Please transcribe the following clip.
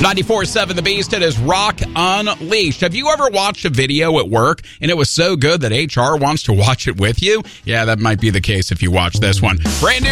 94.7 The Beast, it is Rock Unleashed. Have you ever watched a video at work and it was so good that HR wants to watch it with you? Yeah, that might be the case if you watch this one. Brand new